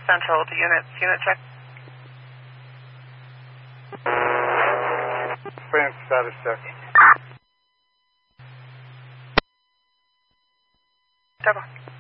Central to units. Unit check. Experience status check. Double.